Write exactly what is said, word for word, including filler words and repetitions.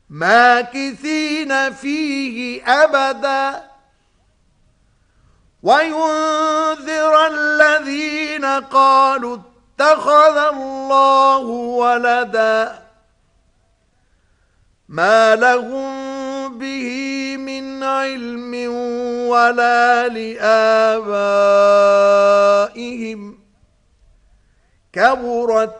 ماكثين فيه أبدا وينذر الذين قالوا اتخذ الله ولدا ما لهم به من علم ولا لآبائهم كبرت